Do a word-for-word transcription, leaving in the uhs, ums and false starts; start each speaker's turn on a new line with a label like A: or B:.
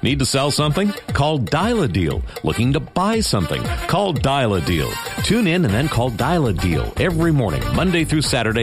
A: Need to sell something? Call Dial a Deal. Looking to buy something? Call Dial a Deal. Tune in and then call Dial a Deal every morning, Monday through Saturday